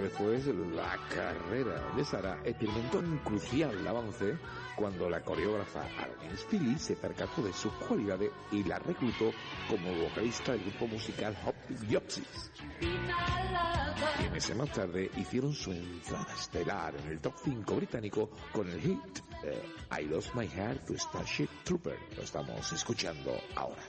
después, la carrera de Sara experimentó un crucial avance cuando la coreógrafa Agnes Philly se percató de sus cualidades y la reclutó como vocalista del grupo musical Hot Gypsies. Y meses más tarde hicieron su entrada estelar en el top 5 británico con el hit I Lost My Heart to Starship Trooper. Lo estamos escuchando ahora.